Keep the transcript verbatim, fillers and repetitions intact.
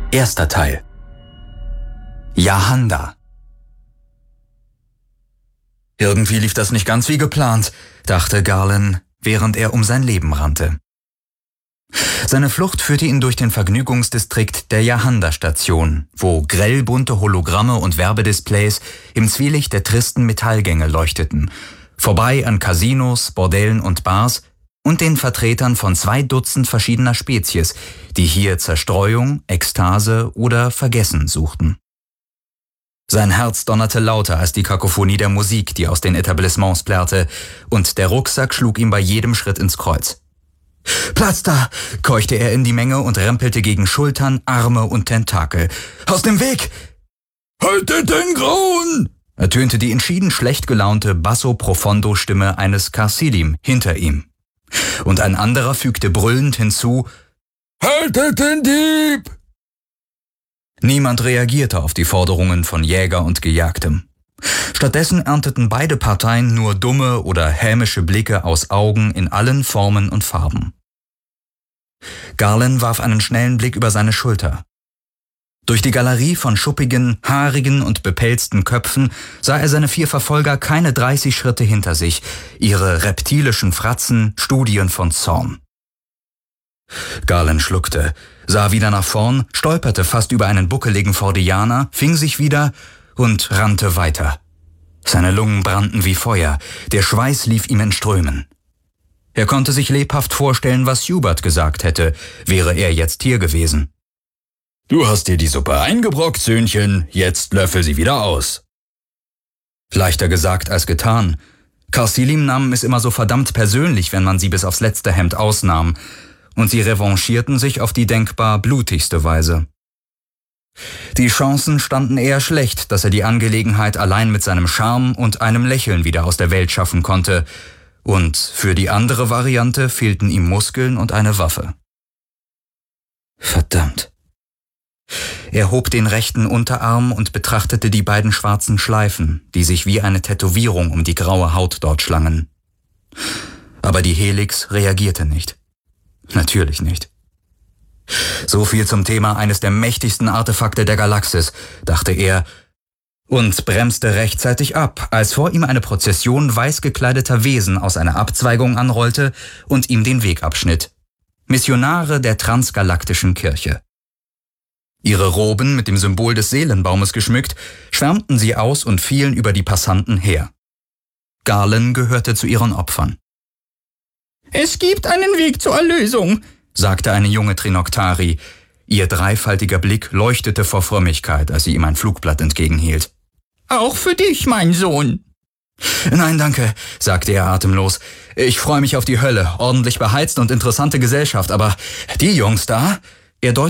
Erster Teil. Jahanda. Irgendwie lief das nicht ganz wie geplant, dachte Garland, während er um sein Leben rannte. Seine Flucht führte ihn durch den Vergnügungsdistrikt der Jahanda-Station, wo grellbunte Hologramme und Werbedisplays im Zwielicht der tristen Metallgänge leuchteten, vorbei an Casinos, Bordellen und Bars und den Vertretern von zwei Dutzend verschiedener Spezies, die hier Zerstreuung, Ekstase oder Vergessen suchten. Sein Herz donnerte lauter als die Kakophonie der Musik, die aus den Etablissements plärrte, und der Rucksack schlug ihm bei jedem Schritt ins Kreuz. »Platz da!« keuchte er in die Menge und rempelte gegen Schultern, Arme und Tentakel. »Aus dem Weg!« »Haltet den Grauen!« ertönte die entschieden schlecht gelaunte Basso-Profondo-Stimme eines Karsilim hinter ihm. Und ein anderer fügte brüllend hinzu: »Haltet den Dieb!« Niemand reagierte auf die Forderungen von Jäger und Gejagtem. Stattdessen ernteten beide Parteien nur dumme oder hämische Blicke aus Augen in allen Formen und Farben. Garland warf einen schnellen Blick über seine Schulter. Durch die Galerie von schuppigen, haarigen und bepelzten Köpfen sah er seine vier Verfolger keine dreißig Schritte hinter sich, ihre reptilischen Fratzen Studien von Zorn. Garland schluckte, sah wieder nach vorn, stolperte fast über einen buckeligen Fordianer, fing sich wieder und rannte weiter. Seine Lungen brannten wie Feuer, der Schweiß lief ihm in Strömen. Er konnte sich lebhaft vorstellen, was Hubert gesagt hätte, wäre er jetzt hier gewesen. »Du hast dir die Suppe eingebrockt, Söhnchen, jetzt löffel sie wieder aus.« Leichter gesagt als getan. Karsilim nahmen es immer so verdammt persönlich, wenn man sie bis aufs letzte Hemd ausnahm, und sie revanchierten sich auf die denkbar blutigste Weise. Die Chancen standen eher schlecht, dass er die Angelegenheit allein mit seinem Charme und einem Lächeln wieder aus der Welt schaffen konnte, und für die andere Variante fehlten ihm Muskeln und eine Waffe. Verdammt. Er hob den rechten Unterarm und betrachtete die beiden schwarzen Schleifen, die sich wie eine Tätowierung um die graue Haut dort schlangen. Aber die Helix reagierte nicht. Natürlich nicht. So viel zum Thema eines der mächtigsten Artefakte der Galaxis, dachte er, und bremste rechtzeitig ab, als vor ihm eine Prozession weiß gekleideter Wesen aus einer Abzweigung anrollte und ihm den Weg abschnitt. Missionare der transgalaktischen Kirche. Ihre Roben mit dem Symbol des Seelenbaumes geschmückt, schwärmten sie aus und fielen über die Passanten her. Garland gehörte zu ihren Opfern. »Es gibt einen Weg zur Erlösung«, sagte eine junge Trinoktari. Ihr dreifaltiger Blick leuchtete vor Frömmigkeit, als sie ihm ein Flugblatt entgegenhielt. »Auch für dich, mein Sohn.« »Nein, danke«, sagte er atemlos. »Ich freue mich auf die Hölle, ordentlich beheizt und interessante Gesellschaft, aber die Jungs da?« Er